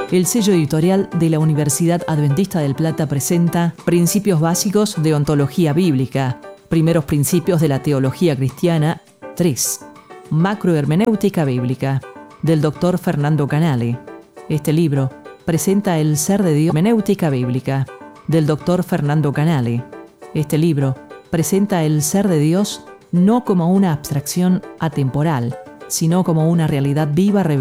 El sello editorial de la Universidad Adventista del Plata presenta Principios básicos de ontología bíblica, Primeros principios de la teología cristiana 3, Macrohermenéutica bíblica, del Dr. Fernando Canale. Este libro presenta el ser de Dios, hermenéutica bíblica, del Dr. Fernando Canale. Este libro presenta el ser de Dios no como una abstracción atemporal, sino como una realidad viva revelada